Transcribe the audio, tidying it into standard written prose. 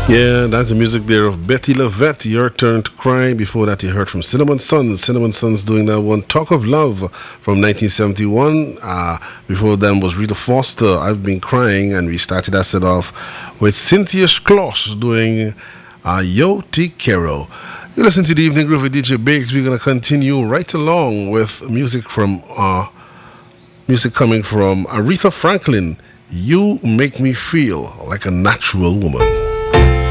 Yeah, that's the music there of Betty Lavette, Your Turn to Cry. Before that, you heard from Cinnamon Sons. Cinnamon Sons doing that one, Talk of Love from 1971. Before them was Rita Foster, I've Been Crying. And we started that set off with Cynthia Schloss doing Yo Te Quiero. You listen to the Evening Groove with DJ Biggs. We're going to continue right along with music coming from Aretha Franklin. You Make Me Feel Like a Natural Woman.